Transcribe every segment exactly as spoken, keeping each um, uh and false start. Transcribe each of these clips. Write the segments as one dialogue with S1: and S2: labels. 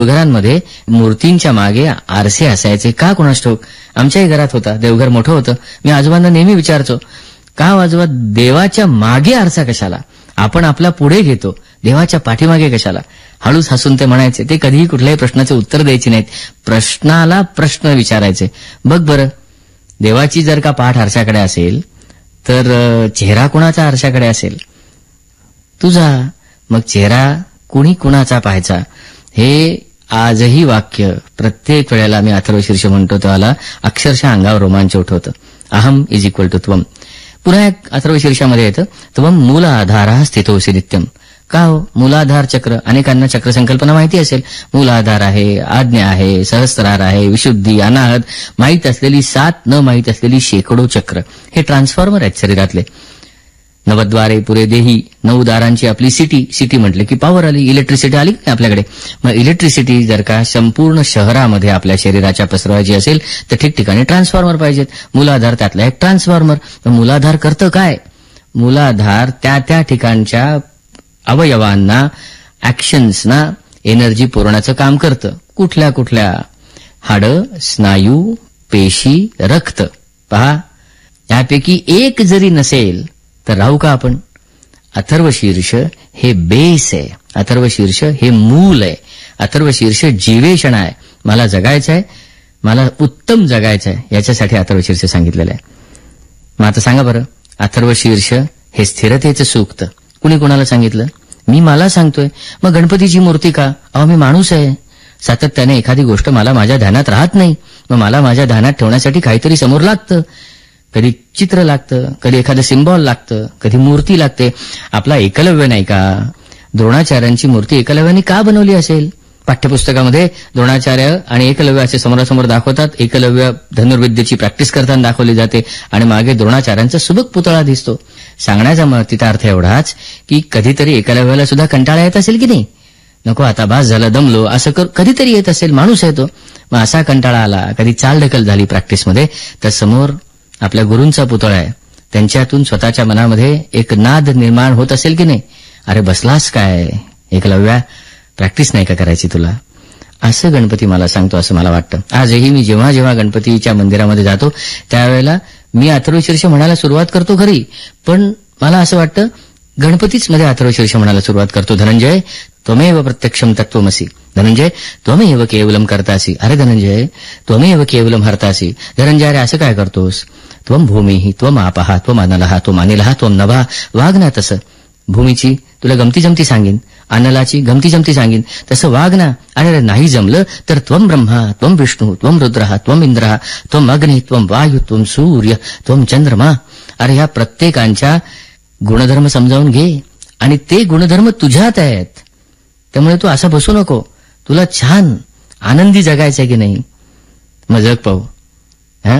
S1: घरांमध्ये मूर्तींच्या मागे आरसे असायचे का कोणास ठाऊक. आमच्याही घरात होता. देवघर मोठं होतं. मी आजोबांना नेहमी विचारतो, का आजोबा देवाच्या मागे आरसा कशाला? आपण आपला पुढे घेतो, देवाच्या पाठीमागे कशाला? हळूच हसून ते म्हणायचे, ते कधीही कुठल्याही प्रश्नाचे उत्तर द्यायचे नाहीत, प्रश्नाला प्रश्न विचारायचे. बघ बरं, देवाची जर का पाठ आरशाकडे असेल तर चेहरा कुणाचा आरशाकडे असेल? तुझा. मग चेहरा कुणी कुणाचा पाहायचा? हे आजही वाक्य प्रत्येक वेळेला मी अथर्वशीर्ष म्हणतो तेव्हा अक्षरशः अंगावर रोमांच उठवतं. अहम इज इक्वल टू त्वम. पुन्हा एक अथर्वशीर्षामध्ये येतं, त्वम मूलाधारः स्थितोऽसि नित्यम. का हो? मूलाधार चक्र, अनेकांना चक्र संकल्पना माहिती असेल. मूलाधार आहे, आज्ञा आहे, सहस्त्रार आहे, विशुद्धी, अनाहत, माहीत असलेली सात, न माहीत असलेली शेकडो चक्र. हे ट्रान्सफॉर्मर आहेत शरीरातले. नवद्वारे पुरे देही, नऊ दारांची आपली सिटी. सिटी म्हटलं की पॉवर आली, इलेक्ट्रिसिटी आली की आपल्याकडे. मग इलेक्ट्रिसिटी जर का संपूर्ण शहरामध्ये आपल्या शरीराच्या पसरवायची असेल तर ठिकठिकाणी ट्रान्सफॉर्मर पाहिजेत. मूलाधार त्यातला एक ट्रान्सफॉर्मर. मूलाधार करतं काय? मूलाधार त्या त्या ठिकाणच्या अवयवांना, ऍक्शन्सना एनर्जी पुरवण्याचं काम करतं. कुठल्या कुठल्या? हाडं, स्नायू, पेशी, रक्त. पहा, यापैकी एक जरी नसेल तर राहू का आपण? अथर्वशीर्ष हे बेस आहे. अथर्वशीर्ष हे मूल आहे. अथर्वशीर्ष जीवेषण आहे. मला जगायचं आहे, मला उत्तम जगायचं आहे, याच्यासाठी अथर्वशीर्ष सांगितलेलं आहे. मग आता सांगा बरं, अथर्वशीर्ष हे स्थिरतेचं सूक्त कुणी कोणाला सांगितलं? मी मला सांगतोय. मग गणपतीची मूर्ती का? अहो, मी माणूस आहे. सातत्याने एखादी गोष्ट मला माझ्या ध्यानात राहत नाही. मग मला माझ्या ध्यानात ठेवण्यासाठी काहीतरी समोर लागतं. कधी चित्र लागतं, कधी एखादं सिम्बॉल लागतं, कधी मूर्ती लागते. आपला एकलव्य नाही का? द्रोणाचार्यांची मूर्ती एकलव्याने का बनवली असेल? पाठ्यपुस्तकामध्ये द्रोणाचार्य आणि एकलव्य असे समोरासमोर दाखवतात. एकलव्य धनुर्विद्येची प्रॅक्टिस करताना दाखवली जाते आणि मागे द्रोणाचार्यांचा सुबक पुतळा दिसतो. सांगण्याचा तिचा अर्थ एवढाच की कधीतरी एकलव्याला सुद्धा कंटाळा येत असेल की नाही? नको आता बास झालं, दमलो, असं कर कधीतरी येत असेल. माणूस आहे तो. मग असा कंटाळा आला, कधी चालढकल झाली प्रॅक्टिसमध्ये, तर समोर आपल्या गुरूंचा पुतळा आहे. त्यांच्यातून स्वतःच्या मनामध्ये एक नाद निर्माण होत असेल की नाही? अरे बसलास काय एकलव्या, प्रॅक्टिस नाही का करायची तुला? असं गणपती मला सांगतो, असं मला वाटतं. आजही मी जेव्हा जेव्हा गणपतीच्या मंदिरामध्ये जातो त्यावेळेला मी अथर्वशीर्ष म्हणायला सुरुवात करतो खरी, पण मला असं वाटतं गणपतीच मध्ये अथर्वशीर्ष म्हणायला सुरुवात करतो. धनंजय त्वमेव प्रत्यक्षम तत्त्वमसि. धनंजय त्वमेव केवलम करतासी. अरे धनंजय त्वमेव केवलम हरतासी. धनंजय अरे असं काय करतोस? त्वम भूमी, त्वम आपहा, त्वम अनलहा, त्वम अनिलहा, त्वम नभा. वाग ना तसं. भूमीची तुला गमती जमती सांगेन, अनलाची गमती जमती सांगेन, तसं वाग ना. अरे नाही जमलं तर त्वम ब्रह्मा, त्वम विष्णू, त्वम रुद्रहा, त्वम इंद्रहा, त्वम अग्नी, त्वम वायू, त्वम सूर्य, त्वम चंद्रमा. अरे ह्या प्रत्येकांच्या गुणधर्म समजावून घे आणि ते गुणधर्म तुझ्यात आहेत. त्यामुळे तू असा बसू नको. तुला छान आनंदी जगायचंय की नाही? मग जग पाहू. हा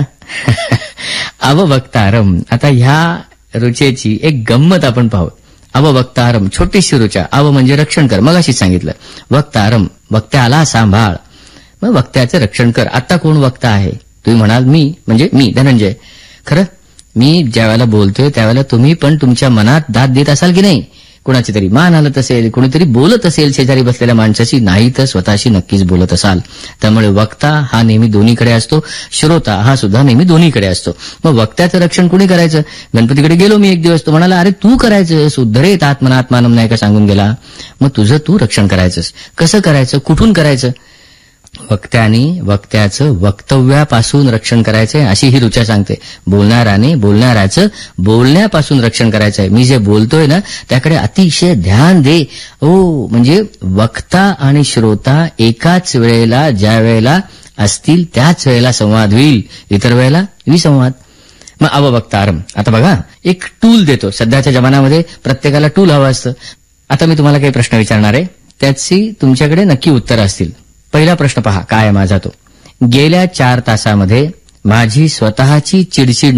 S1: अववक्तारम. आता ह्या रुचेची एक गंमत आपण पाहू. अववक्तारम, छोटीशी रुचा. अव म्हणजे रक्षण कर, मग अशीच सांगितलं. वक्तारम, वक्त्याला सांभाळ. मग वक्त्याचं रक्षण कर. आता कोण वक्ता आहे? तुम्ही म्हणाल मी, म्हणजे मी धनंजय. खरं मी ज्या वेळेला बोलतोय त्यावेळेला तुम्ही पण तुमच्या मनात दाद देत असाल की नाही? कुणाची तरी मान हलत असेल, कुणीतरी बोलत असेल शेजारी बसलेल्या माणसाशी, नाही तर स्वतःशी नक्कीच बोलत असाल. त्यामुळे वक्ता हा नेहमी दोन्हीकडे असतो, श्रोता हा सुद्धा नेहमी दोन्हीकडे असतो. मग वक्त्याचं रक्षण कुणी करायचं? गणपतीकडे गेलो मी एक दिवस, तो म्हणाला अरे तू करायचं, सुद्धरेत आत्मनात्मानम नाही का सांगून गेला. मग तुझं तू रक्षण करायचंस. कसं करायचं? कुठून करायचं? वक्त्याने वक्त्याचं वक्तव्यापासून रक्षण करायचंय, अशी ही रुचा सांगते. बोलणाराने बोलणाऱ्याचं बोलण्यापासून रक्षण करायचंय. मी जे बोलतोय ना त्याकडे अतिशय ध्यान दे. ओ म्हणजे वक्ता आणि श्रोता एकाच वेळेला ज्या वेळेला असतील त्याच वेळेला संवाद होईल, इतर वेळेला विसंवाद. मग अववक्तारम. आता बघा, एक टूल देतो. सध्याच्या जमान्यामध्ये प्रत्येकाला टूल हवं असतं. आता मी तुम्हाला काही प्रश्न विचारणार आहे, त्याची तुमच्याकडे नक्की उत्तर असतील. पहिला प्रश्न पहा काय आहे माझा तो. गेल्या चार तासामध्ये माझी स्वतःची चिडचिड